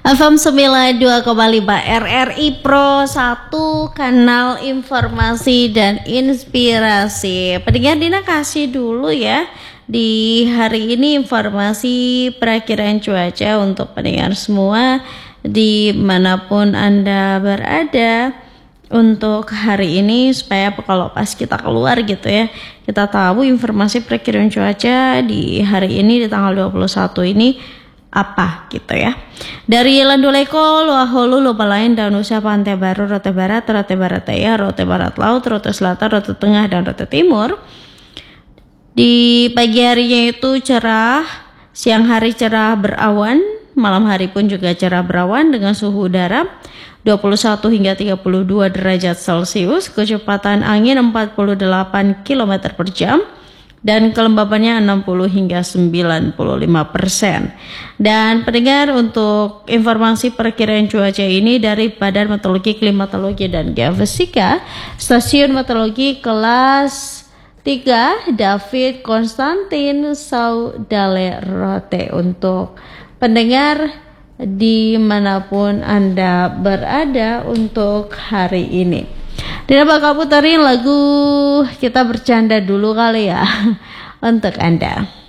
FM 92,5 RRI Pro 1, kanal informasi dan inspirasi. Pendengar Dina kasih dulu ya di hari ini informasi perakiraan cuaca untuk pendengar semua dimanapun Anda berada untuk hari ini, supaya kalau pas kita keluar gitu ya, kita tahu informasi perakiraan cuaca di hari ini di tanggal 21 ini apa gitu ya. Dari Landuleko, Luaholu, Lupalain, Danusia, Pantai Baru, Rote Barat, Rote Barat Daya, Rote Barat Laut, Rote Selatan, Rote Tengah, dan Rote Timur. Di pagi harinya itu cerah, siang hari cerah berawan, malam hari pun juga cerah berawan dengan suhu udara 21 hingga 32 derajat Celcius, kecepatan angin 48 km per jam, dan kelembabannya 60 hingga 95%. Dan pendengar, untuk informasi perkiraan cuaca ini dari Badan Meteorologi, Klimatologi, dan Geofisika, Stasiun Meteorologi kelas 3 David Konstantin Saudale Rote, untuk pendengar dimanapun Anda berada untuk hari ini. Dina bakal puterin lagu Kita Bercanda dulu kali ya untuk Anda.